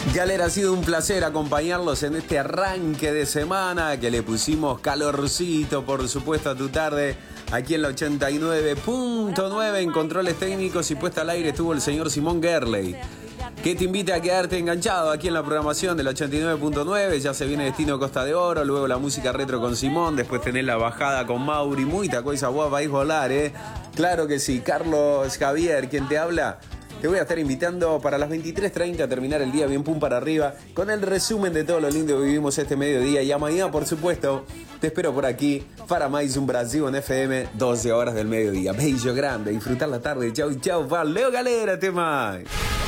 Galera, ha sido un placer acompañarlos en este arranque de semana que le pusimos calorcito, por supuesto, a tu tarde. Aquí en la 89.9 en controles técnicos y puesta al aire estuvo el señor Simón Gerley, que te invita a quedarte enganchado aquí en la programación del 89.9. Ya se viene Destino Costa de Oro, luego la música retro con Simón, después tenés la bajada con Mauri, muita cosa guapa, vais volar, Claro que sí, Carlos Javier, quien te habla. Te voy a estar invitando para las 23:30 a terminar el día bien pum para arriba con el resumen de todo lo lindo que vivimos este mediodía. Y a mañana, por supuesto, te espero por aquí para mais un Brasil en FM, 12 horas del mediodía. Beijo grande, disfrutar la tarde. Chau, chau, valeu galera, até mais.